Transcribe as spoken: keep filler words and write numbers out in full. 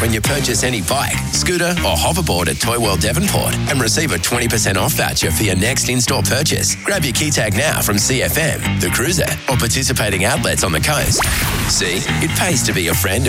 when you purchase any bike, scooter or hoverboard at Toy World Devonport and receive a twenty percent off voucher for your next in-store purchase. Grab your key tag now from C F M, The Cruiser or participating outlets on the coast. See, it pays to be a friend of